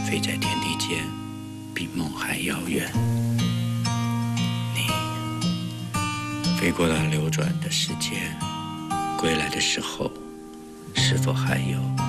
飞在天地间，比梦还遥远。你飞过了流转的时间，归来的时候，是否还有